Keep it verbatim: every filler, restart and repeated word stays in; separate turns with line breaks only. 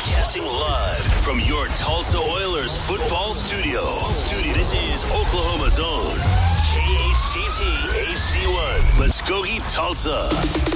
Broadcasting live from your Tulsa Oilers football studio. studio. This is Oklahoma's own K H T T H C one, Muskogee, Tulsa.